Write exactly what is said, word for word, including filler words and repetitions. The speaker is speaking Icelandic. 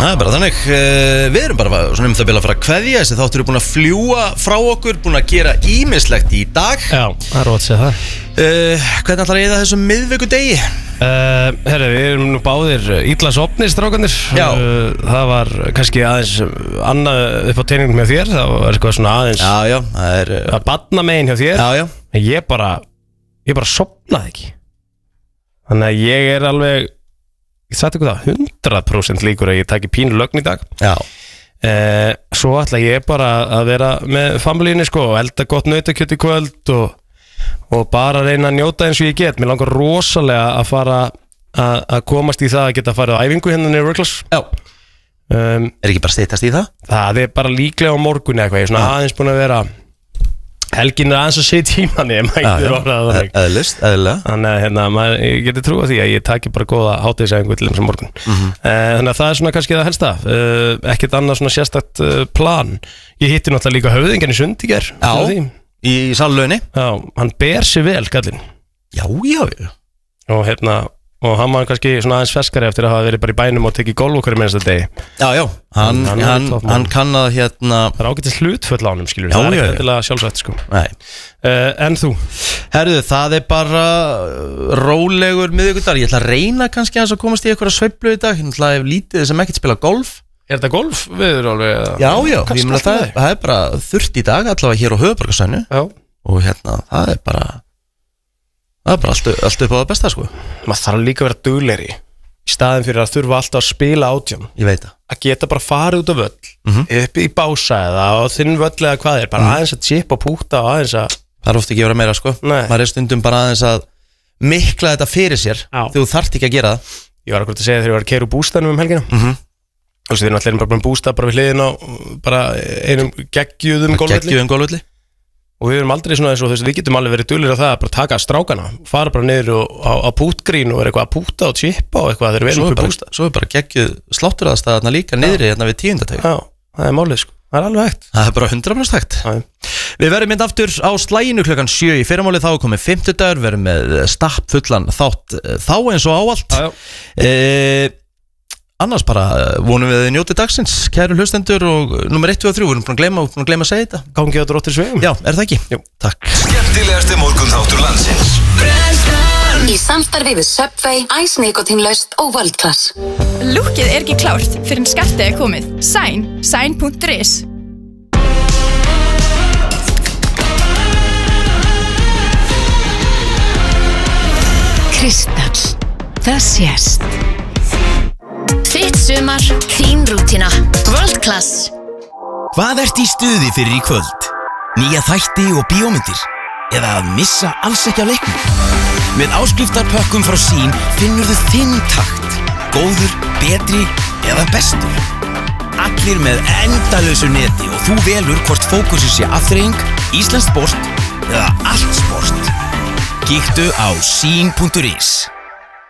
Það er bara þannig, uh, við erum bara svona um það bila að fara að kveðja. Þessi þáttur eru búin að fljúa frá okkur, búin að gera ýmislegt í dag. Já, það er rót að segja það. uh, Hvernig ætlar ég það þessum miðvikudegi? Uh, herri, við erum nú báðir illa sofnir, strákarnir. uh, Það var kannski aðeins annað upp á teiningum hjá þér. Það var eitthvað svona aðeins Já, já, það er uh, að badna megin hjá þér. Já, já. En ég bara, ég bara sofnaði ekki. Þannig að ég er alveg, ég sagði ykkur það, hundrað prósent líkur að ég taki pínu lögn í dag. Já. uh, Svo ætla ég bara að vera með familíunni sko, og elda gott nautakjöt í kvöld og og bara reyna að njóta eins og ég get. Mér langar rosalega að fara að, að komast í það að geta farið á æfingu hérna niður Rögglas. Já. um, Er ekki bara steytast í það? Það er bara líklega á morgun eitthvað. Ég er svona ja. aðeins búin að vera, helgin er aðeins að segja tímanni ef maður getur orðað það. Eðlust, eðlilega. Þannig að hérna, maður, ég geti trúið því að ég taki bara góða hátíðisæfingu til þessum morgun. mm-hmm. uh, Þannig að það er svona kannski það helsta. uh, Ekkert annað svona sérstakt uh, plan. Ég hitti náttúrulega líka höfðingjan í sund í ger. Já. Í salunni. Já, hann ber sig vel, kallinn. Já, já, já. Og hérna, og hann var kannski svona aðeins feskari eftir að hafa verið bara í bænum og tekið golf okkur í minnsta degi. Já, já, hann, hann, hann, hann kann að hérna. Það er ágætis hlutföll á honum, skilur. Já, það er já, ekki endilega sjálfsagt, sko. Nei. uh, En þú? Herðu, það er bara rólegur miðvikudagur. Ég ætla að reyna kannski að komast í eitthvað sveiflu í dag. Ég ætla að hef lítið sem ekkert spila golf. Er þetta golf viður alveg? Já, já, ég meina það, það er bara þurft í dag, allavega hér á höfuðborgarsvæðinu. Já. Og hérna, það er bara það er bara allt, allt upp á það besta, sko. Maður þarf líka að vera duglegri í staðin fyrir að þurfa alltaf að spila átján. Ég veit það. Að geta bara farið út á völl, mm-hmm. upp í bása eða á þinn völl eða hvað er, bara mm. aðeins að chippa og púta og aðeins að það er ofta ekki að vera meira, sko. Nei. Maður er stundum bara aðeins að mikla þetta fyrir sér þegar þú þarft ekki að gera það. Ég var akkurat að segja þegar ég var að keyra úr bústaðnum um helgina. mm-hmm. Þú veist, við erum allir bara búin bústað bara við hliðin á bara einum geggjuðum golfvelli. Geggjuðum golfvelli. Og við erum aldrei svona eins og þess að við getum alveg verið duglir á það að bara taka strákana, fara bara niður og, á, á pútgrín og vera eitthvað að púta og chippa og eitthvað þegar við erum fyrir bústað. Svo er bara geggjuð slátturðaðstæðarna líka niðri hérna við tíundateg. Já, það er málið, sko. Það er alveg hægt. Það er bara hundrað prósent hægt. Já. Við verðum mynd aftur á slæginu klukkan sjö í fyrramálið, þá er komið fimmtudagur, verðum með stappfullan þátt þá eins og ávallt. Já, já. E Annars bara vonum við að njóti dagsins, kæru hlustendur, og nummer eitt, tvö og þrjú, við erum búin að gleyma, búin að gleyma að segja þetta. Gangi á Drottins vegum. Já, er það ekki? Jú. Takk. Skemmtilegasti morgunþáttur landsins. Í samstarfi við Subway, Ice Nikotinlaust og World Class. Lúkið er ekki klárt fyrir en skartið er komið. Sæn, sæn punktur is. Kristall, það sést. Þitt sumar, þín rútína. World Class. Hvað ert í stuði fyrir í kvöld? Nýja þætti og bíómyndir? Eða að missa alls ekki á leiknum? Með áskriftarpökkum frá Sín finnur þú þinn takt. Góður, betri eða bestur. Allir með endalausu neti og þú velur hvort fókusið sé afþreying, íslenskt sport eða allt sport. Kíktu á sín punktur is.